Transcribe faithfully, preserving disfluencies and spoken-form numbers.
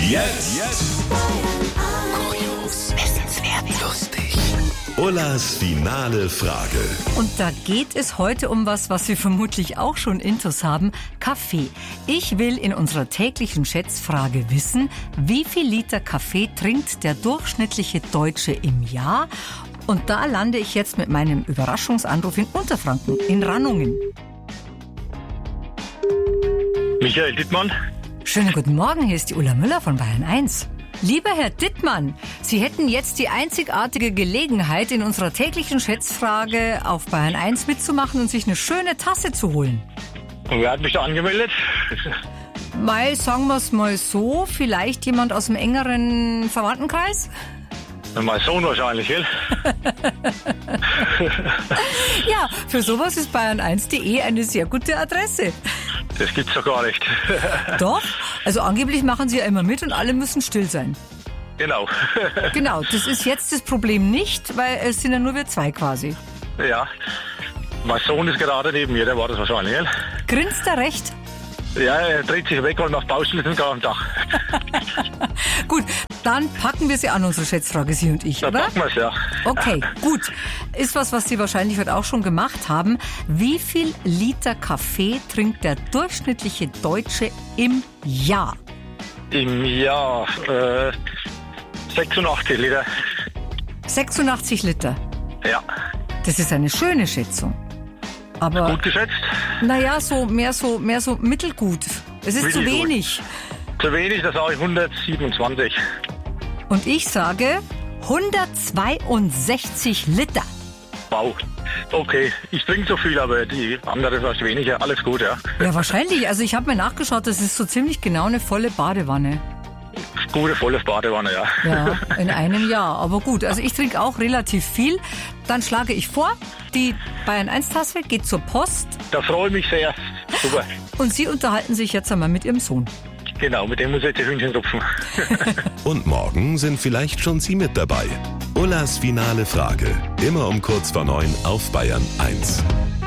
Jetzt. Jetzt. Kurios, wissenswert, lustig. Ullas finale Frage. Und da geht es heute um was, was Sie vermutlich auch schon intus haben: Kaffee. Ich will in unserer täglichen Schätzfrage wissen, wie viel Liter Kaffee trinkt der durchschnittliche Deutsche im Jahr? Und da lande ich jetzt mit meinem Überraschungsanruf in Unterfranken, in Rannungen. Michael Dittmann. Schönen guten Morgen, hier ist die Ulla Müller von Bayern eins. Lieber Herr Dittmann, Sie hätten jetzt die einzigartige Gelegenheit, in unserer täglichen Schätzfrage auf Bayern eins mitzumachen und sich eine schöne Tasse zu holen. Und wer hat mich da angemeldet? Mal, sagen wir es mal so, vielleicht jemand aus dem engeren Verwandtenkreis? Mein Sohn wahrscheinlich, gell? Ja, für sowas ist bayern eins punkt de eine sehr gute Adresse. Das gibt's doch gar nicht. Doch, also angeblich machen Sie ja immer mit und alle müssen still sein. Genau. Genau, das ist jetzt das Problem nicht, weil es sind ja nur wir zwei quasi. Ja, mein Sohn ist gerade neben mir, der war das wahrscheinlich, gell? Grinst er recht? Ja, er dreht sich weg und macht Bauschlitten gar am Dach. Gut, dann packen wir sie an, unsere Schätzfrage, Sie und ich, Da oder? packen wir's, ja. Okay, gut. Ist was, was Sie wahrscheinlich heute auch schon gemacht haben. Wie viel Liter Kaffee trinkt der durchschnittliche Deutsche im Jahr? Im Jahr äh, sechsundachtzig Liter. sechsundachtzig Liter. Ja, Das ist eine schöne Schätzung. Aber gut geschätzt. naja, so mehr so mehr so mittelgut. Es ist zu Mittelgut. wenig. Zu wenig, da sage ich hundertsiebenundzwanzig. Und ich sage hundertzweiundsechzig Liter. Wow. Okay, ich trinke so viel, aber die andere sagt weniger. Alles gut, ja. Ja, wahrscheinlich. Also ich habe mir nachgeschaut, das ist so ziemlich genau eine volle Badewanne. Gute, volle Badewanne, ja. Ja, in einem Jahr. Aber gut, also ich trinke auch relativ viel. Dann schlage ich vor, die Bayern eins Tasse geht zur Post Da freue ich mich sehr. Super. und Sie unterhalten sich jetzt einmal mit Ihrem Sohn. Genau, mit dem muss ich jetzt die Hühnchen rupfen. Und morgen sind vielleicht schon Sie mit dabei. Ullas finale Frage. Immer um kurz vor neun auf Bayern eins.